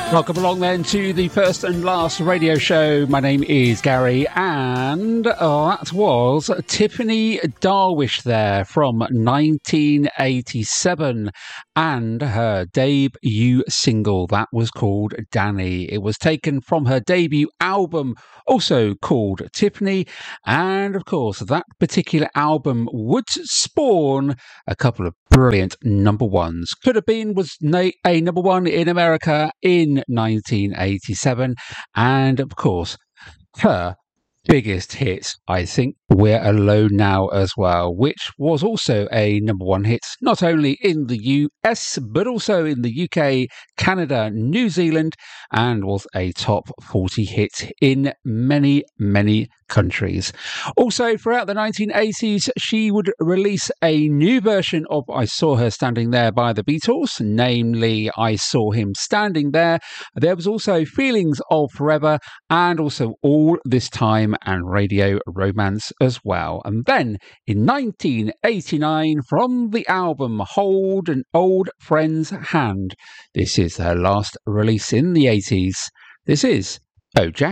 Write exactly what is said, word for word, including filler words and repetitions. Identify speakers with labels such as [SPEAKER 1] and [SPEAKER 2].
[SPEAKER 1] Welcome along then to the first and last radio show. My name is Gary, and oh, that was Tiffany Darwish there from nineteen eighty-seven, and her debut single that was called Danny. It was taken from her debut album, also called Tiffany, and of course that particular album would spawn a couple of brilliant number ones. Could have been was na- a number one in America in nineteen eighty-seven, and of course her biggest hit, I think, We're Alone Now as well, which was also a number one hit not only in the U S but also in the U K, Canada, New Zealand, and was a top forty hit in many, many countries. Also, throughout the nineteen eighties, she would release a new version of I Saw Her Standing There by the Beatles, namely I Saw Him Standing There. There was also Feelings of Forever, and also All This Time and Radio Romance as well. And then in nineteen eighty-nine, from the album Hold an Old Friend's Hand, this is her last release in the eighties. This is Oh Jack.